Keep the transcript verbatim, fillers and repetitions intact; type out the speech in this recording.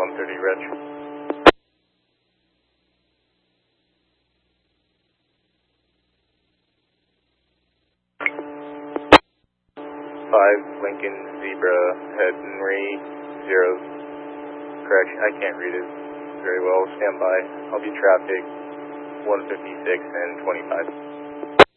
one thirty, Reg. five, Lincoln Zebra, Henry, zero. Correction, I can't read it very well. Stand by. I'll be traffic one fifty-six and twenty-five.